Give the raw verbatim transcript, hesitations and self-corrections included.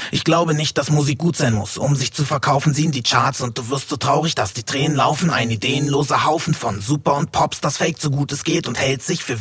Ich glaube nicht, dass Musik gut sein muss. Um sich zu verkaufen, ziehen die Charts und du wirst so traurig, dass die Tränen laufen. Ein ideenloser Haufen von Super und Pops, das fake so gut es geht und hält sich für